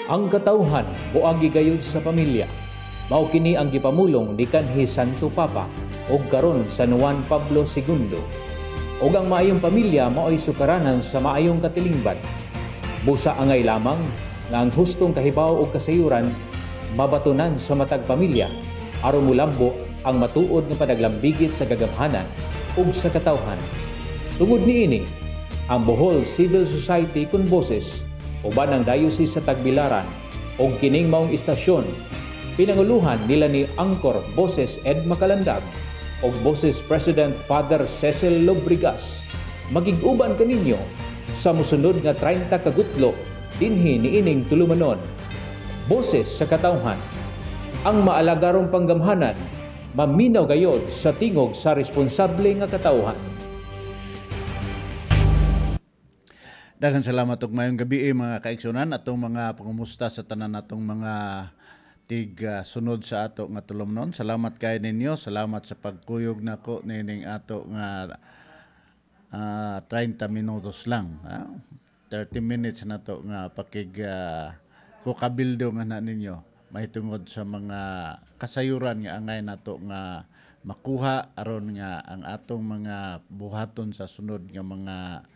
Ang katawhan buagi gayud sa pamilya. Mao kini ang gipamulong ni kanhi Santo Papa ug karon San Juan Pablo II. Ug ang maayong pamilya mao'y sukaranan sa maayong katilingban. Busa angay lamang nga ang hustong kahibaw ug kasayuran mabatunan sa matag pamilya aron mulambo ang matuod nga panaglambigit sa gagamhanan ug sa katawhan. Tungod niini, ang Bohol Civil Society kun boses uban ang Diocese sa Tagbilaran ug kining maong istasyon pinanguluhan nila ni Angkor Boses Ed Macalandag ug Boses President Father Cecil Lobrigas magig-uban kaninyo sa mosunod nga 30 ka gutlo dinhi niining tulumanon. Boses sa katawhan, ang maalagarong panggamhanan maminaw gayod sa tingog sa responsable nga katawhan. Daghang salamat ug mayong gabi mga kaigsunan atong mga pangumusta sa tanan natong mga sunod sa ato nga tulomnon. Salamat kay ninyo, salamat sa pagkuyog nako nining ato nga 30 minutos lang. 30 minutes na to nga kukabildo nga na ninyo mahitungod sa mga kasayuran nga angay nato nga makuha aron nga ang atong mga buhaton sa sunod nga mga